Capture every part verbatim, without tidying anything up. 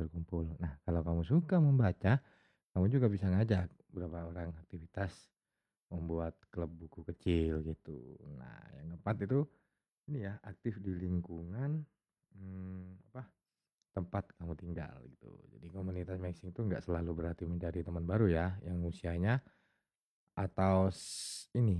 berkumpul. Nah, kalau kamu suka membaca, kamu juga bisa ngajak beberapa orang aktivitas membuat klub buku kecil gitu. Nah, yang keempat itu ini ya, aktif di lingkungan, mmm, apa, tempat kamu tinggal gitu. Jadi komunitas mixing itu nggak selalu berarti mencari teman baru ya, yang usianya atau s ini,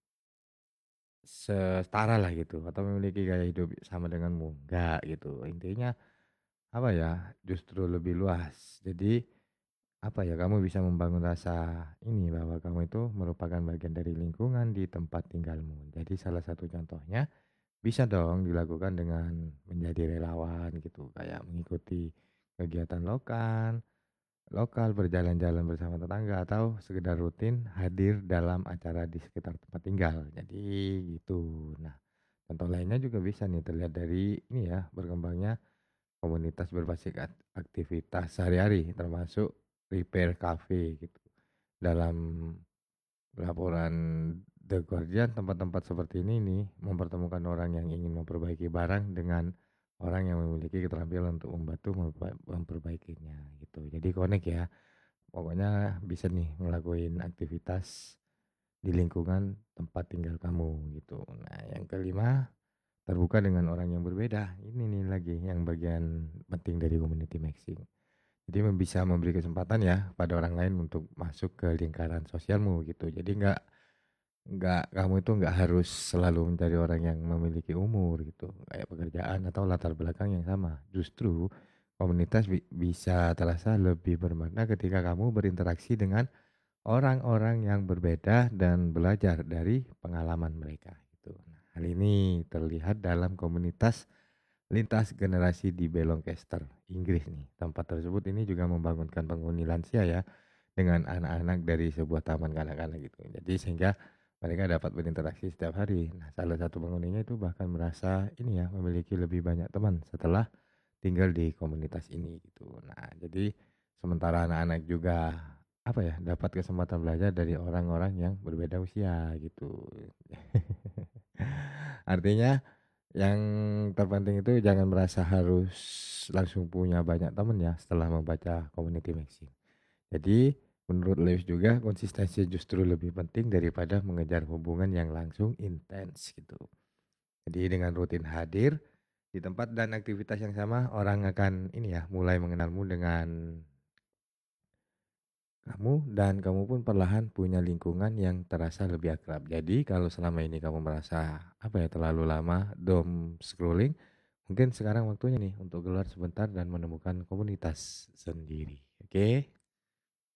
setara lah gitu, atau memiliki gaya hidup sama denganmu, enggak gitu. Intinya apa ya, justru lebih luas. Jadi apa ya, kamu bisa membangun rasa ini, bahwa kamu itu merupakan bagian dari lingkungan di tempat tinggalmu. Jadi salah satu contohnya bisa dong dilakukan dengan menjadi relawan gitu, kayak mengikuti kegiatan lokal lokal, berjalan-jalan bersama tetangga, atau sekedar rutin hadir dalam acara di sekitar tempat tinggal. Jadi gitu. Nah, contoh lainnya juga bisa nih terlihat dari ini ya, berkembangnya komunitas berbasis ak aktivitas sehari-hari, termasuk repair cafe gitu. Dalam laporan The Guardian, tempat-tempat seperti ini nih mempertemukan orang yang ingin memperbaiki barang dengan orang yang memiliki keterampilan untuk membantu memperba memperbaikinya gitu. Jadi connect ya, pokoknya bisa nih ngelakuin aktivitas di lingkungan tempat tinggal kamu gitu. Nah, yang kelima, terbuka dengan orang yang berbeda. Ini nih lagi yang bagian penting dari community mixing. Jadi mem bisa memberi kesempatan ya pada orang lain untuk masuk ke lingkaran sosialmu gitu. Jadi nggak nggak kamu itu nggak harus selalu mencari orang yang memiliki umur gitu, kayak pekerjaan atau latar belakang yang sama. Justru komunitas bi bisa terasa lebih bermakna ketika kamu berinteraksi dengan orang-orang yang berbeda dan belajar dari pengalaman mereka gitu. Nah, hal ini terlihat dalam komunitas lintas generasi di Belongcaster, Inggris nih. Tempat tersebut ini juga membangunkan penghuni lansia ya, dengan anak-anak dari sebuah taman kanak-kanak gitu. Jadi sehingga mereka dapat berinteraksi setiap hari. Nah, salah satu penghuninya itu bahkan merasa ini ya, memiliki lebih banyak teman setelah tinggal di komunitas ini gitu. Nah, jadi sementara anak-anak juga apa ya, dapat kesempatan belajar dari orang-orang yang berbeda usia gitu. Artinya yang terpenting itu jangan merasa harus langsung punya banyak teman ya setelah membaca community magazine. Jadi menurut Lewis juga konsistensi justru lebih penting daripada mengejar hubungan yang langsung intens gitu. Jadi dengan rutin hadir di tempat dan aktivitas yang sama, orang akan ini ya, mulai mengenalmu dengan kamu, dan kamu pun perlahan punya lingkungan yang terasa lebih akrab. Jadi kalau selama ini kamu merasa apa ya, terlalu lama dom scrolling, mungkin sekarang waktunya nih untuk keluar sebentar dan menemukan komunitas sendiri. Oke?